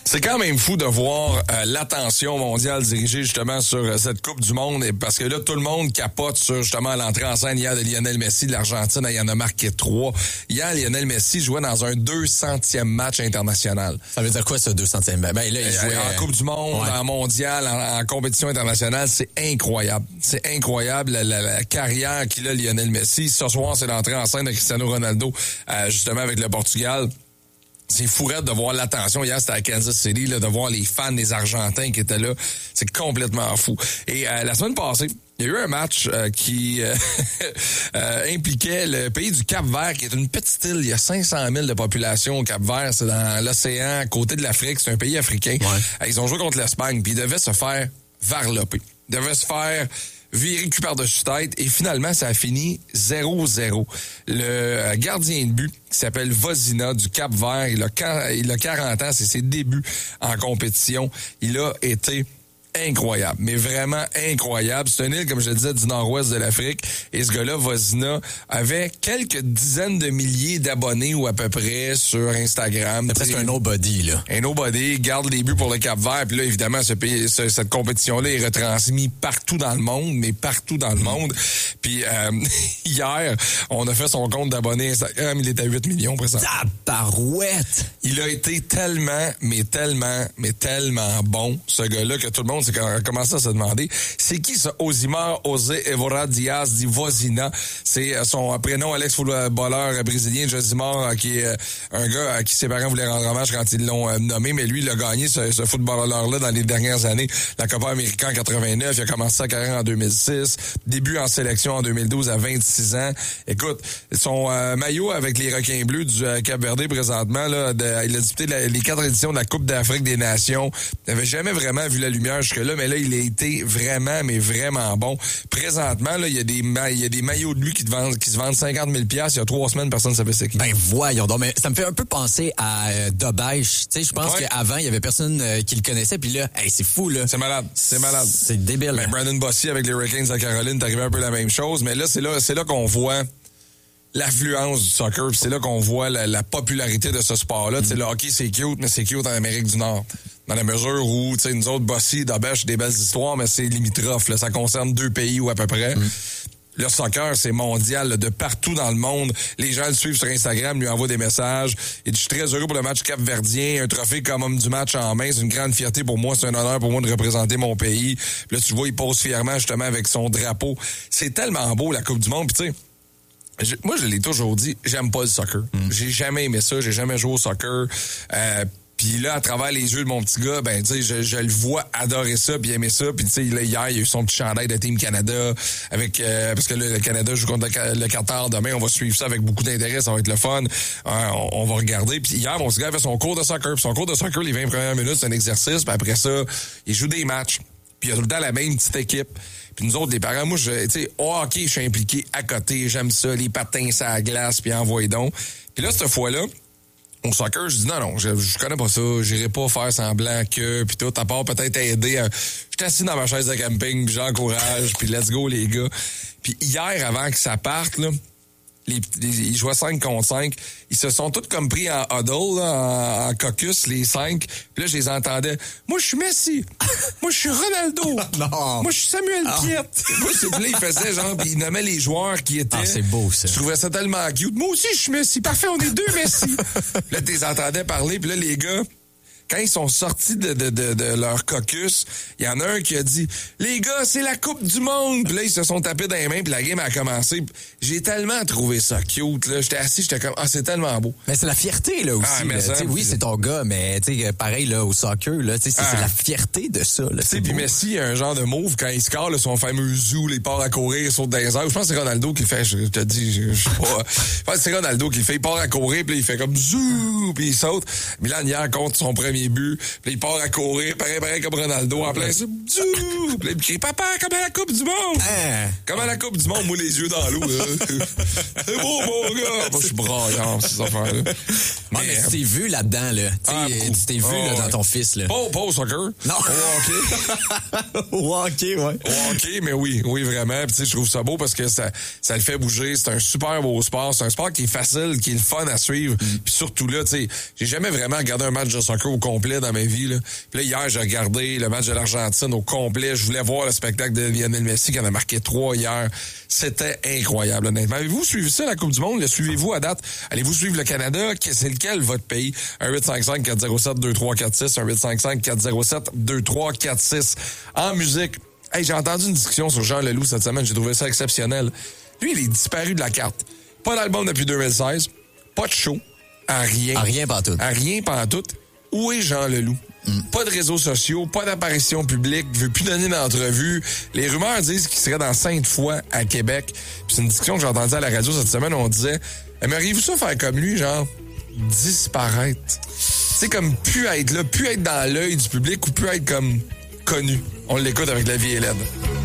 C'est quand même fou de voir l'attention mondiale dirigée justement sur cette Coupe du Monde, parce que là, tout le monde capote sur justement l'entrée en scène hier de Lionel Messi de l'Argentine. Il en a marqué 3. Hier, Lionel Messi jouait dans un 200e match international. Ça veut dire quoi, ça, 200e? Ben là, il jouait... En Coupe du Monde, en mondial, en compétition internationale, c'est incroyable. C'est incroyable la carrière qu'il a, Lionel Messi. Ce soir, c'est l'entrée en scène de Cristiano Ronaldo, justement avec le Portugal. C'est fourette de voir l'attention. Hier, c'était à Kansas City, là, de voir les fans des Argentins qui étaient là. C'est complètement fou. Et la semaine passée, il y a eu un match qui impliquait le pays du Cap-Vert, qui est une petite île. Il y a 500 000 de population au Cap-Vert. C'est dans l'océan, à côté de l'Afrique. C'est un pays africain. Ouais. Ils ont joué contre l'Espagne, puis ils devaient se faire varloper. Ils devaient se faire virer cul par-dessus tête, et finalement, ça a fini 0-0. Le gardien de but, qui s'appelle Vozina, du Cap-Vert, il a 40 ans, c'est ses débuts en compétition. Il a été incroyable, mais vraiment incroyable. C'est une île, comme je le disais, du nord-ouest de l'Afrique. Et ce gars-là, Vozina, avait quelques dizaines de milliers d'abonnés ou à peu près sur Instagram. C'est presque un nobody, là. Un nobody, garde les buts pour le Cap-Vert. Puis là, évidemment, cette compétition-là est retransmise partout dans le monde, mais partout dans le monde. Puis hier, on a fait son compte d'abonnés Instagram. Il est à 8 millions présentement. Tabarouette! Il a été tellement bon, ce gars-là, que tout le monde a commencé à se demander, c'est qui ça? Osimar José Evora Diaz dit Vozina. C'est son prénom, ex-footballeur brésilien, Josimar, qui est un gars à qui ses parents voulaient rendre hommage quand ils l'ont nommé, mais lui, il a gagné ce footballeur-là dans les dernières années. La Copa América en 89, il a commencé sa carrière en 2006, début en sélection en 2012 à 26 ans. Écoute, son maillot avec les requins bleus du Cap-Vert présentement, là, il a disputé les 4 éditions de la Coupe d'Afrique des Nations. Il n'avait jamais vraiment vu la lumière jusque-là, mais là, il a été vraiment, mais vraiment bon. Présentement, là, il y a des maillots de lui qui se vendent 50 000 $. Il y a 3 semaines, personne ne savait c'est qui. Ben voyons donc, mais ça me fait un peu penser à Dobaïch. Tu sais, je pense qu'avant, il y avait personne qui le connaissait, puis là, c'est fou, là. C'est malade. C'est débile. Ben, Brandon Bossy avec les Hurricanes de Caroline, t'arrivais un peu la même chose, mais là, c'est là qu'on voit l'affluence du soccer, puis c'est là qu'on voit la popularité de ce sport-là. Tu sais, le hockey, c'est cute, mais c'est cute en Amérique du Nord. Dans la mesure où, tu sais, nous autres, Bossy, Dobaïch, des belles histoires, mais c'est limitrophe, là. Ça concerne 2 pays ou à peu près. Le soccer, c'est mondial, là, de partout dans le monde. Les gens le suivent sur Instagram, lui envoient des messages. Il dit, je suis très heureux pour le match cap-verdien. Un trophée comme homme du match en main, c'est une grande fierté pour moi. C'est un honneur pour moi de représenter mon pays. Puis là, tu vois, il pose fièrement, justement, avec son drapeau. C'est tellement beau, la Coupe du Monde. Puis tu sais, moi, je l'ai toujours dit, j'aime pas le soccer. J'ai jamais aimé ça, j'ai jamais joué au soccer. Puis là, à travers les yeux de mon petit gars, ben tu sais, je le vois adorer ça, puis aimer ça. Puis tu sais, hier, il a eu son petit chandail de Team Canada avec parce que là, le Canada joue contre le Qatar demain. On va suivre ça avec beaucoup d'intérêt, ça va être le fun. On va regarder. Puis hier, mon petit gars fait son cours de soccer. Puis son cours de soccer, les 20 premières minutes, c'est un exercice. Puis après ça, il joue des matchs. Puis il y a tout le temps la même petite équipe. Puis nous autres, les parents, moi, tu sais, au hockey, je suis impliqué à côté. J'aime ça, les patins sur la glace, puis envoyez donc. Puis là, cette fois-là, au soccer, je dis non, je connais pas ça, j'irai pas faire semblant que, puis tout, à part peut-être aider. J'étais assis dans ma chaise de camping, puis j'encourage, puis let's go les gars. Puis hier, avant que ça parte, là, ils jouaient 5 contre 5. Ils se sont tous comme pris en huddle, là, en caucus, les 5. Puis là, je les entendais. Moi, je suis Messi. Moi, je suis Ronaldo. Non. Moi, je suis Samuel Piette. Moi, c'est là, ils faisaient genre, puis ils nommaient les joueurs qui étaient. C'est beau, ça. Je trouvais ça tellement cute. Moi aussi, je suis Messi. Parfait, on est 2 Messi. Là, tu les entendais parler. Puis là, les gars, quand ils sont sortis de leur caucus, il y en a un qui a dit « Les gars, c'est la Coupe du Monde! » Puis là, ils se sont tapés dans les mains, puis la game a commencé. J'ai tellement trouvé ça cute, là. J'étais assis, j'étais comme « Ah, c'est tellement beau! » Mais c'est la fierté, là, aussi. Mais ça, oui, c'est ton gars, mais tu sais, pareil, là, au soccer, là, tu sais, c'est la fierté de ça, là. Tu sais, puis Messi, il a un genre de move, quand il score, là, son fameux zoo, il part à courir, il saute dans les airs. Je pense que c'est Ronaldo qui le fait, je te dis, je sais pas. Je pense que c'est Ronaldo qui le fait. Il part à courir, puis il fait comme zoo, puis il saute. Milan hier compte son premier but, puis il part à courir, pareil comme Ronaldo, en plein zoo, puis il crie « Papa, comme à la Coupe du Monde! Comme à la Coupe du Monde, moi, les yeux dans l'eau, là. C'est beau, mon gars! Moi, je suis braillant, ces affaires-là. Mais tu t'es vu là-dedans, là. Tu t'es vu là, dans ton fils, là. Pas au soccer. Non. Au hockey, ouais. Au hockey, mais oui, vraiment. Puis tu sais, je trouve ça beau parce que ça le fait bouger. C'est un super beau sport. C'est un sport qui est facile, qui est le fun à suivre. Puis surtout là, tu sais, j'ai jamais vraiment regardé un match de soccer au complet dans ma vie. Là. Puis là, hier, j'ai regardé le match de l'Argentine au complet. Je voulais voir le spectacle de Lionel Messi qui en a marqué 3 hier. C'était incroyable, honnêtement. Avez-vous suivi ça, la Coupe du Monde? Le suivez-vous à date? Allez-vous suivre le Canada? C'est lequel, votre pays? 1-855-407-2346, 1-855-407-2346. En musique, hey, j'ai entendu une discussion sur Jean Leloup cette semaine. J'ai trouvé ça exceptionnel. Lui, il est disparu de la carte. Pas d'album depuis 2016. Pas de show. À rien. À rien pantoute. À rien pantoute. Où est Jean Leloup? Pas de réseaux sociaux, pas d'apparition publique, veut plus donner d'entrevue. Les rumeurs disent qu'il serait dans Sainte-Foy, à Québec. Puis c'est une discussion que j'ai entendue à la radio cette semaine où on disait « Aimeriez-vous ça faire comme lui, genre, disparaître? » Tu sais, comme plus être là, plus être dans l'œil du public ou plus être comme connu. On l'écoute avec La vie est laide.